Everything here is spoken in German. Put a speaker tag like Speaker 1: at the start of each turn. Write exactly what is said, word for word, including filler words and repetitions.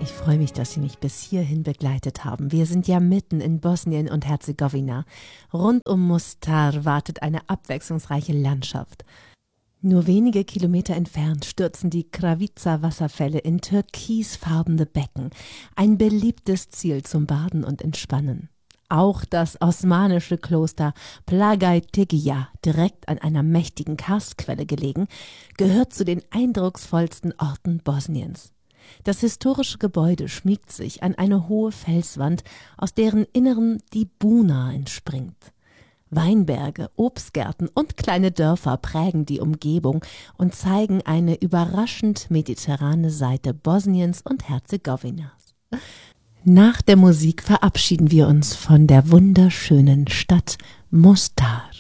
Speaker 1: Ich freue mich, dass Sie mich bis hierhin begleitet haben. Wir sind ja mitten in Bosnien und Herzegowina. Rund um Mostar wartet eine abwechslungsreiche Landschaft. Nur wenige Kilometer entfernt stürzen die Kravica-Wasserfälle in türkisfarbene Becken. Ein beliebtes Ziel zum Baden und Entspannen. Auch das osmanische Kloster Plagai-Tegia, direkt an einer mächtigen Karstquelle gelegen, gehört zu den eindrucksvollsten Orten Bosniens. Das historische Gebäude schmiegt sich an eine hohe Felswand, aus deren Inneren die Buna entspringt. Weinberge, Obstgärten und kleine Dörfer prägen die Umgebung und zeigen eine überraschend mediterrane Seite Bosniens und Herzegowinas. Nach der Musik verabschieden wir uns von der wunderschönen Stadt Mostar.